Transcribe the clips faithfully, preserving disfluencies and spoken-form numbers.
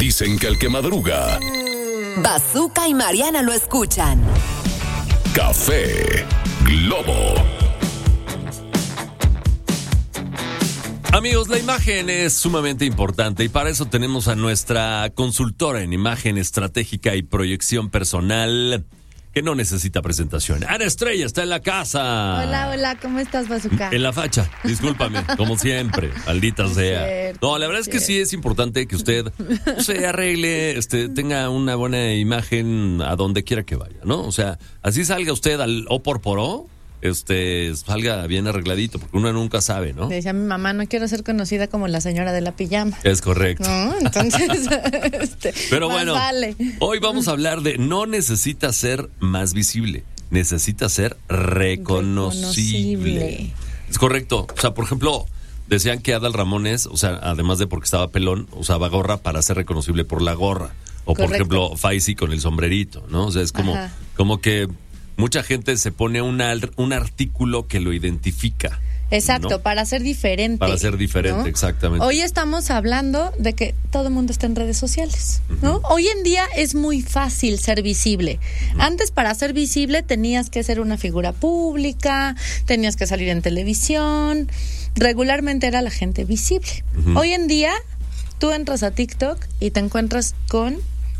Dicen que el que madruga, Bazooka y Mariana lo escuchan. Café Globo. Amigos, la imagen es sumamente importante y para eso tenemos a nuestra consultora en imagen estratégica y proyección personal, que no necesita presentación. Ana Estrella está en la casa. Hola, hola, ¿cómo estás, Bazooka? En la facha, discúlpame, como siempre, maldita sea. Cierto, No, la verdad es que sí es importante que usted se arregle, este, tenga una buena imagen a donde quiera que vaya, ¿no? O sea, así salga usted al O por por O, este, salga bien arregladito, porque uno nunca sabe, ¿no? Decía mi mamá, no quiero ser conocida como la señora de la pijama. Es correcto. No, entonces, este, Pero más bueno, vale. Hoy vamos a hablar de no necesita ser más visible, necesita ser reconocible. Reconocible. Es correcto. O sea, por ejemplo, decían que Adal Ramones, o sea, además de porque estaba pelón, usaba gorra para ser reconocible por la gorra. O por Correcto. ejemplo, Faisy con el sombrerito, ¿no? O sea, es como, Ajá. como que mucha gente se pone una, un artículo que lo identifica. Exacto, ¿no? para ser diferente. Para ser diferente, ¿no? exactamente. Hoy estamos hablando de que todo el mundo está en redes sociales, ¿no? Uh-huh. Hoy en día es muy fácil ser visible. Uh-huh. Antes, para ser visible tenías que ser una figura pública, tenías que salir en televisión, regularmente era la gente visible. Uh-huh. Hoy en día tú entras a TikTok y te encuentras con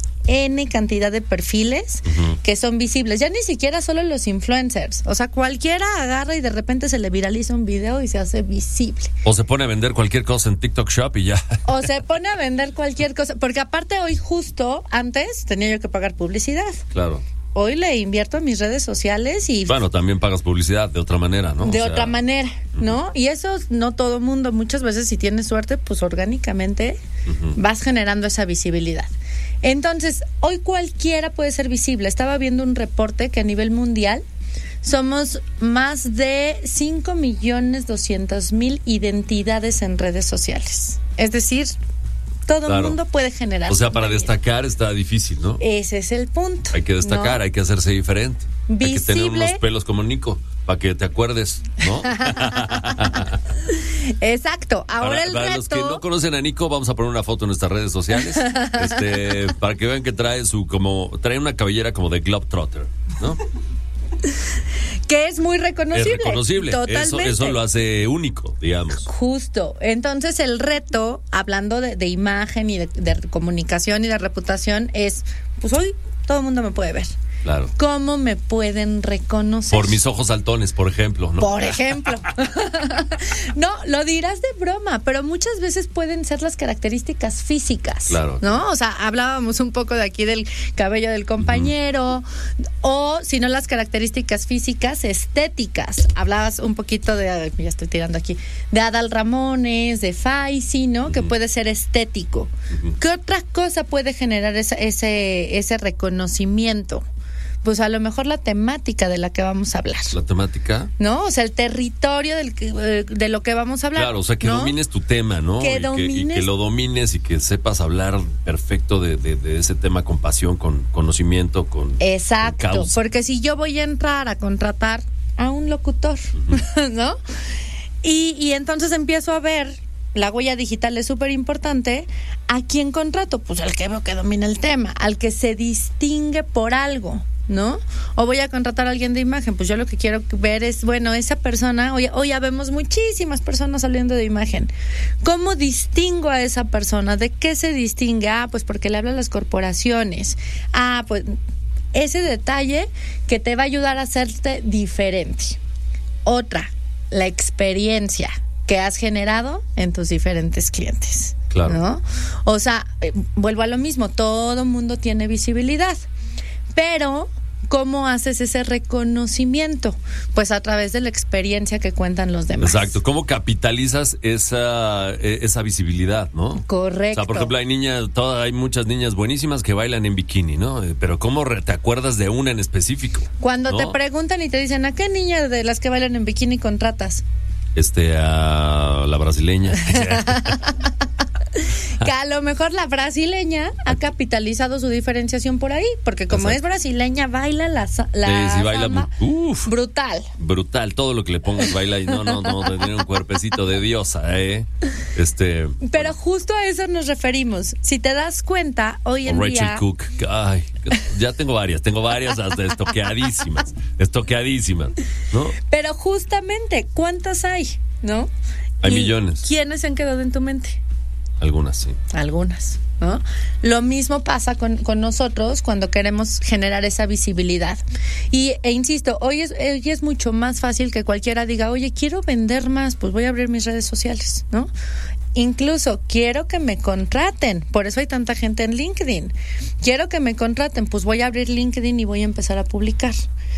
N cantidad de perfiles uh-huh. que son visibles, ya ni siquiera solo los influencers, o sea, cualquiera agarra y de repente se le viraliza un video y se hace visible. O se pone a vender cualquier cosa en TikTok Shop y ya. O se pone a vender cualquier cosa, porque aparte hoy justo, antes tenía yo que pagar publicidad. Claro. Hoy le invierto a mis redes sociales y... Bueno, también pagas publicidad de otra manera, ¿no? De o sea, otra manera, ¿no? Uh-huh. Y eso no todo mundo, muchas veces si tienes suerte, pues orgánicamente uh-huh. vas generando esa visibilidad. Entonces, hoy cualquiera puede ser visible. Estaba viendo un reporte que a nivel mundial somos más de cinco millones doscientos mil identidades en redes sociales. Es decir, todo el claro. mundo puede generar. O sea, para destacar está difícil, ¿no? Ese es el punto. Hay que destacar, ¿no? Hay que hacerse diferente. Visible. Hay que tener unos pelos como Nico, para que te acuerdes, ¿no? Exacto. Ahora para, el para reto... los que no conocen a Nico, vamos a poner una foto en nuestras redes sociales, este, para que vean que trae su como trae una cabellera como de Globetrotter, ¿no? Que es muy reconocible. Es reconocible. Totalmente. Eso, eso lo hace único, digamos. Justo. Entonces el reto, hablando de, de imagen y de, de comunicación y de reputación, es, pues hoy todo el mundo me puede ver. Claro. ¿Cómo me pueden reconocer? Por mis ojos saltones, por ejemplo, ¿no? Por ejemplo. No, lo dirás de broma, pero muchas veces pueden ser las características físicas. Claro. ¿No? O sea, hablábamos un poco de aquí del cabello del compañero, uh-huh. o si no las características físicas estéticas. Hablabas un poquito de, ya estoy tirando aquí, de Adal Ramones, de Faisy, ¿no? Uh-huh. Que puede ser estético. Uh-huh. ¿Qué otra cosa puede generar esa, ese, ese reconocimiento? Pues a lo mejor la temática de la que vamos a hablar. ¿La temática? ¿No? O sea, el territorio del que, de lo que vamos a hablar. Claro, o sea, que ¿no? domines tu tema, ¿no? Que y, domines... que, y que lo domines y que sepas hablar perfecto de, de, de ese tema con pasión, con conocimiento, con Exacto, con causa. Porque si yo voy a entrar a contratar a un locutor, uh-huh. ¿no? Y, y entonces empiezo a ver... La huella digital es súper importante. ¿A quién contrato? Pues al que veo que domina el tema, al que se distingue por algo, ¿no? O voy a contratar a alguien de imagen, pues yo lo que quiero ver es, bueno, esa persona, hoy, hoy ya vemos muchísimas personas hablando de imagen. ¿Cómo distingo a esa persona? ¿De qué se distingue? Ah, pues porque le habla a las corporaciones. Ah, pues ese detalle que te va a ayudar a hacerte diferente. Otra, la experiencia que has generado en tus diferentes clientes. Claro. ¿No? O sea, eh, vuelvo a lo mismo, todo mundo tiene visibilidad, pero ¿cómo haces ese reconocimiento? Pues a través de la experiencia que cuentan los demás. Exacto, ¿cómo capitalizas esa esa visibilidad, no? Correcto. O sea, por ejemplo, hay niñas, todas, hay muchas niñas buenísimas que bailan en bikini, ¿no? Pero ¿cómo te acuerdas de una en específico? Cuando ¿no? te preguntan y te dicen, ¿a qué niña de las que bailan en bikini contratas? Este, a la brasileña. Que Que a lo mejor la brasileña ha capitalizado su diferenciación por ahí, porque como Exacto. es brasileña, baila la, la sí, sí, baila samba uf, brutal. Brutal, todo lo que le pongas baila y no, no, no, tiene un cuerpecito de diosa, ¿eh? Este... Pero bueno. Justo a eso nos referimos. Si te das cuenta, hoy en Rachel día... Rachel Cook, ay, ya tengo varias, tengo varias hasta estoqueadísimas, estoqueadísimas, ¿no? Pero justamente, ¿cuántas hay? ¿No? Hay millones. ¿Quiénes se han quedado en tu mente? Algunas, sí. Algunas, ¿no? Lo mismo pasa con, con nosotros cuando queremos generar esa visibilidad. Y, e insisto, hoy es, hoy es mucho más fácil que cualquiera diga, oye, quiero vender más, pues voy a abrir mis redes sociales, ¿no? Incluso quiero que me contraten, por eso hay tanta gente en LinkedIn. Quiero que me contraten, pues voy a abrir LinkedIn y voy a empezar a publicar.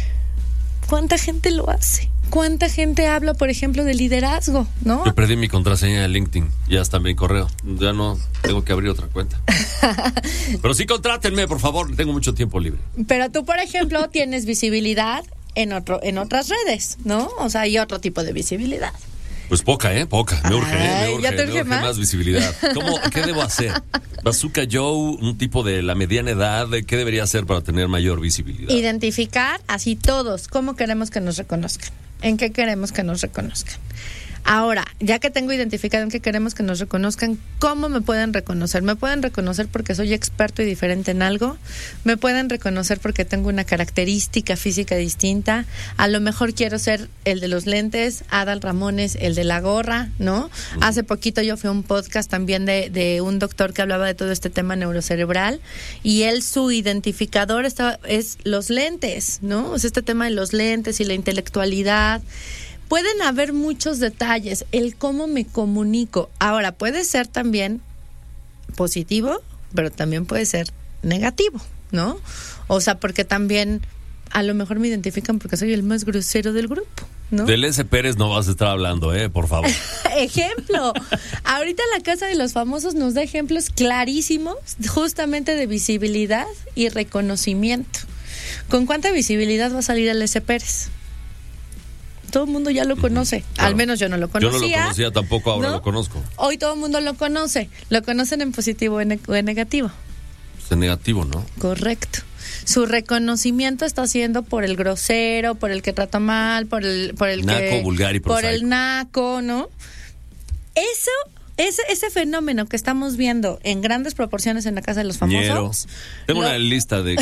¿Cuánta gente lo hace? ¿Cuánta gente habla, por ejemplo, de liderazgo, no? Yo perdí mi contraseña de LinkedIn, ya está mi correo. Ya no tengo que abrir otra cuenta. Pero sí, contrátenme, por favor, tengo mucho tiempo libre. Pero tú, por ejemplo, tienes visibilidad en otro, en otras redes, ¿no? O sea, hay otro tipo de visibilidad. Pues poca, ¿eh? Poca. Me urge, ¿eh? Me urge, ¿Ya te urge me urge más? más visibilidad. ¿Cómo, ¿Qué debo hacer? Bazooka Joe, un tipo de la mediana edad, ¿qué debería hacer para tener mayor visibilidad? Identificar así todos, cómo queremos que nos reconozcan, en qué queremos que nos reconozcan. Ahora, ya que tengo identificado en qué queremos que nos reconozcan, ¿cómo me pueden reconocer? ¿Me pueden reconocer porque soy experto y diferente en algo? ¿Me pueden reconocer porque tengo una característica física distinta? A lo mejor quiero ser el de los lentes, Adal Ramones, el de la gorra, ¿no? Uh-huh. Hace poquito yo fui a un podcast también de, de un doctor que hablaba de todo este tema neurocerebral y él, su identificador estaba, es los lentes, ¿no? O sea, este tema de los lentes y la intelectualidad. Pueden haber muchos detalles, el cómo me comunico. Ahora, puede ser también positivo, pero también puede ser negativo, ¿no? O sea, porque también a lo mejor me identifican porque soy el más grosero del grupo, ¿no? Del S. Pérez no vas a estar hablando, ¿eh? Por favor. Ejemplo. Ahorita la Casa de los Famosos nos da ejemplos clarísimos justamente de visibilidad y reconocimiento. ¿Con cuánta visibilidad va a salir el S. Pérez? Todo el mundo ya lo conoce, claro. Al menos yo no lo conocía. Yo no lo conocía tampoco, ahora ¿no? Lo conozco. Hoy todo el mundo lo conoce, lo conocen en positivo o en, o en negativo. Pues en negativo, ¿no? Correcto. Su reconocimiento está siendo por el grosero, por el que trata mal, por el, por el naco, que, vulgar y por prosaico. El naco, ¿no? Eso, ese, ese fenómeno que estamos viendo en grandes proporciones en la Casa de los Famosos. Ñero. Tengo lo... una lista de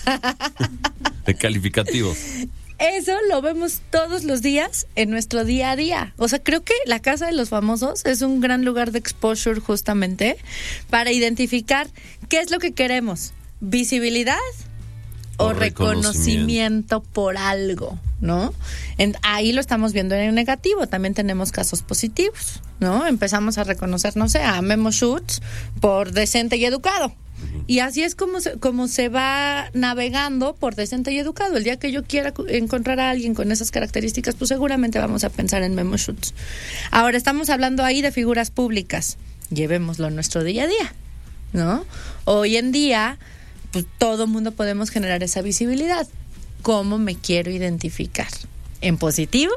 de calificativos. Eso lo vemos todos los días en nuestro día a día. O sea, creo que la Casa de los Famosos es un gran lugar de exposure justamente para identificar qué es lo que queremos. ¿Visibilidad o, o reconocimiento. reconocimiento por algo, ¿no? En, ahí lo estamos viendo en el negativo. También tenemos casos positivos, ¿no? Empezamos a reconocer, no sé, a Memo Schutz por decente y educado. Y así es como se, como se va navegando por decente y educado. El día que yo quiera encontrar a alguien con esas características, pues seguramente vamos a pensar en Memo Schutz. Ahora estamos hablando ahí de figuras públicas. Llevémoslo a nuestro día a día, ¿no? Hoy en día, pues todo mundo podemos generar esa visibilidad. ¿Cómo me quiero identificar? ¿En positivo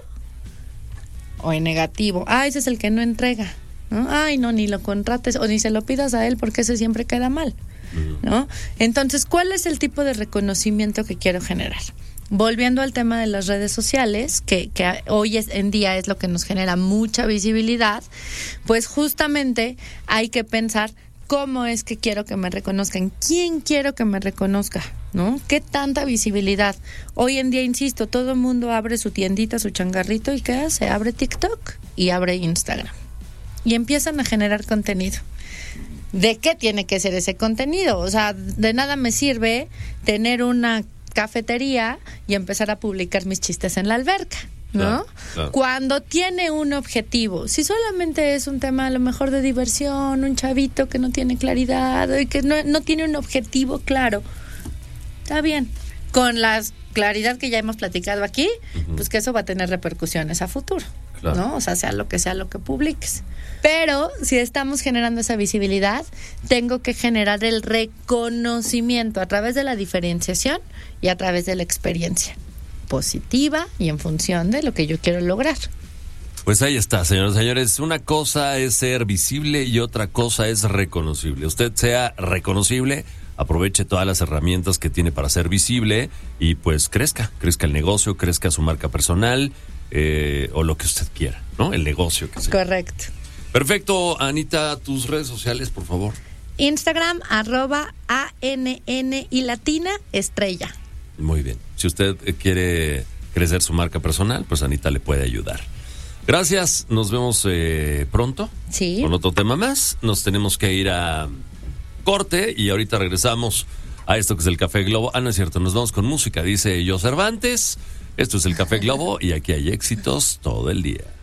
o en negativo? Ah, ese es el que no entrega, ¿no? Ay, no, ni lo contrates o ni se lo pidas a él porque ese siempre queda mal, ¿no? Entonces, ¿cuál es el tipo de reconocimiento que quiero generar? Volviendo al tema de las redes sociales, que, que hoy es, en día es lo que nos genera mucha visibilidad, pues justamente hay que pensar cómo es que quiero que me reconozcan, quién quiero que me reconozca, ¿no? ¿Qué tanta visibilidad? Hoy en día, insisto, todo el mundo abre su tiendita, su changarrito, ¿y qué hace? Abre TikTok y abre Instagram. Y empiezan a generar contenido. ¿De qué tiene que ser ese contenido? O sea, de nada me sirve tener una cafetería y empezar a publicar mis chistes en la alberca, ¿no? Claro, claro. Cuando tiene un objetivo, si solamente es un tema a lo mejor de diversión, un chavito que no tiene claridad y que no, no tiene un objetivo claro, está bien. Con la claridad que ya hemos platicado aquí, uh-huh. pues que eso va a tener repercusiones a futuro. Claro. ¿No? O sea, sea lo que sea lo que publiques. Pero si estamos generando esa visibilidad, tengo que generar el reconocimiento a través de la diferenciación y a través de la experiencia positiva y en función de lo que yo quiero lograr. Pues ahí está, señores, señores. Una cosa es ser visible y otra cosa es reconocible. Usted sea reconocible, aproveche todas las herramientas que tiene para ser visible y pues crezca, crezca el negocio, crezca su marca personal eh, o lo que usted quiera, ¿no? El negocio que sea. Correcto. Perfecto, Anita, tus redes sociales, por favor. Instagram, arroba A N N y latina estrella. Muy bien. Si usted quiere crecer su marca personal, pues Anita le puede ayudar. Gracias, nos vemos eh, pronto Sí. con otro tema más. Nos tenemos que ir a corte y ahorita regresamos a esto que es el Café Globo. Ah, no es cierto, nos vamos con música, dice Yo Cervantes. Esto es el Café Globo y aquí hay éxitos todo el día.